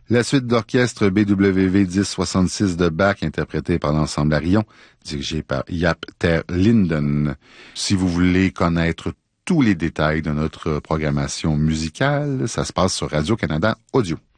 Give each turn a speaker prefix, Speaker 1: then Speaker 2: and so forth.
Speaker 1: La suite d'orchestre BWV 1066 de Bach, interprétée par l'ensemble Arion, dirigé par Jaap ter Linden. Si vous voulez connaître tous les détails de notre programmation musicale, ça se passe sur Radio-Canada Audio.